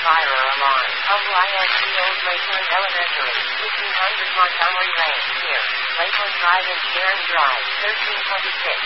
fire alarm. OYSD Old Lakeland Elementary, 1500 Montgomery Lane, here. Lakeland Drive and Sharon Drive, 1326.